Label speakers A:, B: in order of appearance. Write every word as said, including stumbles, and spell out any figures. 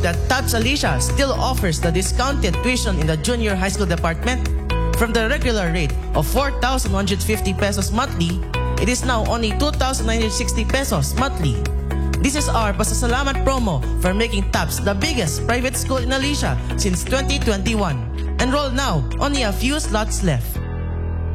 A: note that TAPS Alicia still offers the discounted tuition in the junior high school department. From the regular rate of four thousand one hundred fifty pesos monthly, it is now only two thousand nine hundred sixty pesos monthly. This is our pasasalamat promo for making TAPS the biggest private school in Alicia since twenty twenty-one. Enroll now, only a few slots left.